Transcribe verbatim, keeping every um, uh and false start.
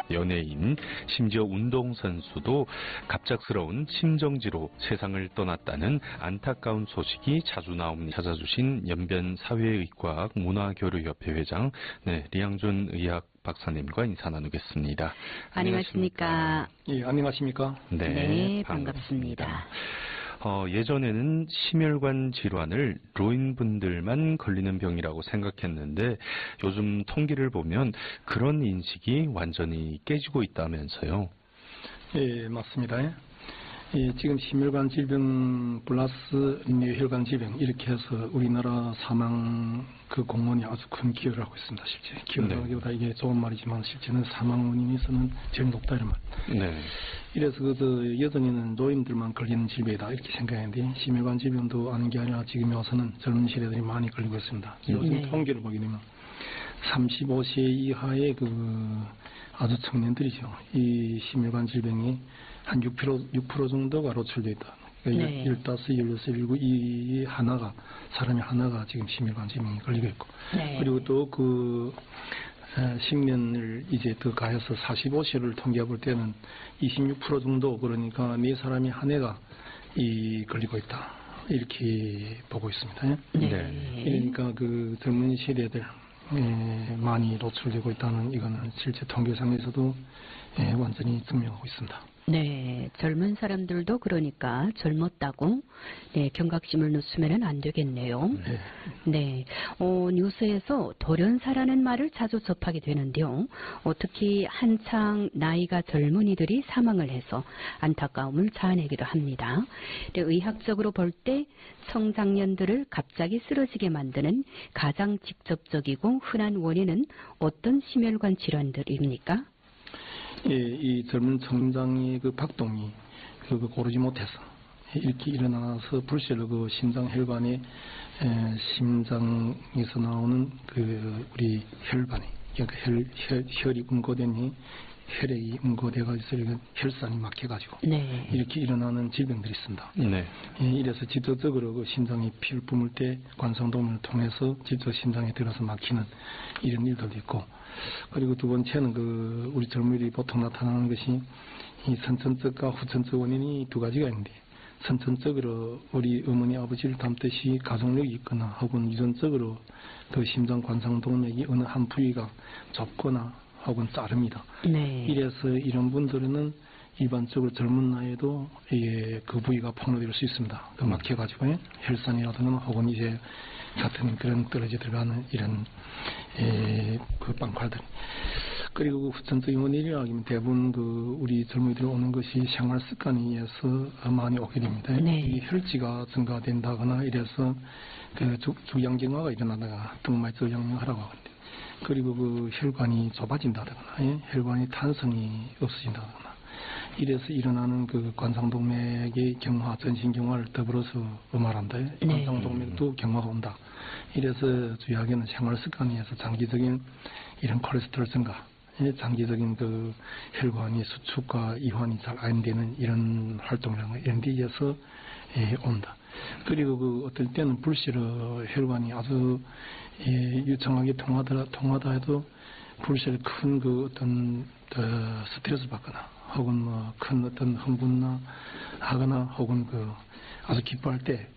연예인, 심지어 운동선수도 갑작스러운 심정지로 세상을 떠났다는 안타까운 소식이 자주 나옵니다. 찾아주신 연변 사회의과 문화교류협회 회장 네, 리양준 의학 박사님과 인사 나누겠습니다. 안녕하십니까? 예, 안녕하십니까? 네, 네 반갑습니다. 반갑습니다. 어, 예전에는 심혈관 질환을 노인분들만 걸리는 병이라고 생각했는데 요즘 통계를 보면 그런 인식이 완전히 깨지고 있다면서요. 예, 맞습니다. 예, 지금 심혈관 질병 플러스 뇌혈관 질병 이렇게 해서 우리나라 사망 그 공원이 아주 큰 기여를 하고 있습니다. 실제 기여를 하기보다 네. 이게 좋은 말이지만 실제는 사망 원인에서는 제일 높다 이런 말. 네. 이래서 그 여전히는 노인들만 걸리는 질병이다 이렇게 생각했는데 심혈관 질병도 아는 게 아니라 지금 와서는 젊은 세대들이 많이 걸리고 있습니다. 요즘 네. 통계를 보게 되면 삼십오 세 이하의 그 아주 청년들이죠. 이 심혈관 질병이 한 육 퍼센트, 육 퍼센트 정도가 노출되어 있다. 그러니까 네. 열다섯, 열여섯, 열일곱, 이 하나가, 사람이 하나가 지금 심혈관 질병이 걸리고 있고. 네. 그리고 또 그, 십 년을 이제 더 가해서 사십오 세를 통계해 볼 때는 이십육 퍼센트 정도, 그러니까 네 사람이 한 해가 이 걸리고 있다. 이렇게 보고 있습니다. 네. 그러니까 그 젊은 세대들, 예, 많이 노출되고 있다는 이거는 실제 통계상에서도 예, 완전히 증명하고 있습니다. 네, 젊은 사람들도 그러니까 젊었다고 네, 경각심을 늦추면 안 되겠네요. 네. 네, 어, 뉴스에서 돌연사라는 말을 자주 접하게 되는데요. 어, 특히 한창 나이가 젊은이들이 사망을 해서 안타까움을 자아내기도 합니다. 네, 의학적으로 볼 때 청장년들을 갑자기 쓰러지게 만드는 가장 직접적이고 흔한 원인은 어떤 심혈관 질환들입니까? 예, 이 젊은 청장의 그 박동이 그 고르지 못해서 이렇게 일어나서 불실로 그 심장 혈관에 에, 심장에서 나오는 그 우리 혈관이 그러니까 혈, 혈, 혈이 응고되니 혈액이 응고돼가지고 혈산이 막혀가지고 네. 이렇게 일어나는 질병들이 있습니다. 네. 예, 이래서 직접적으로 그 심장이 피를 뿜을 때 관상동을 통해서 직접 심장에 들어서 막히는 이런 일들도 있고, 그리고 두 번째는 그 우리 젊은이들이 보통 나타나는 것이 이 선천적과 후천적 원인이 두 가지가 있는데, 선천적으로 우리 어머니 아버지를 닮듯이 가족력이 있거나 혹은 유전적으로 그 심장 관상동맥이 어느 한 부위가 좁거나 혹은 자릅니다. 네. 이래서 이런 분들은 일반적으로 젊은 나이에도 이게 그 부위가 폭로될 수 있습니다. 그 막혀가지고 혈산이라든가 혹은 이제 같은 그런 떨어져 들어가는 이런 에, 그 빵칼들. 그리고 그 후천적인 원인이라 하면 대부분 그 우리 젊은이들 오는 것이 생활 습관에 의해서 많이 오게 됩니다. 네. 이 혈지가 증가된다거나 이래서 그 주, 주양경화가 일어나다가 뚱말 저양경화라고 하거든요. 그리고 그 혈관이 좁아진다거나 예? 혈관이 탄성이 없어진다거나 이래서 일어나는 그 관상동맥의 경화, 전신경화를 더불어서 말한다. 네. 관상동맥도 경화가 온다. 이래서 주의하기는 생활습관에 의해서 장기적인 이런 콜레스테롤 증가, 예? 장기적인 그 혈관이 수축과 이완이 잘 안 되는 이런 활동이라는 이런 데 의해서 예, 온다. 그리고 그 어떨 때는 불실로 혈관이 아주 예, 유창하게 통하다, 통하다 해도 불실에 큰 그 어떤 어, 스트레스 받거나 혹은 뭐 큰 어떤 흥분나 하거나 혹은 그 아주 기뻐할 때